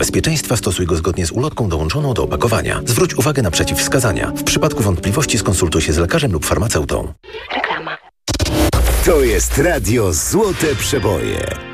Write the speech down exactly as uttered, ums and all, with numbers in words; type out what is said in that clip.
bezpieczeństwa stosuj go zgodnie z ulotką dołączoną do opakowania. Zwróć uwagę na przeciwwskazania. W przypadku wątpliwości skonsultuj się z lekarzem lub farmaceutą. Reklama. To jest Radio Złote Przeboje.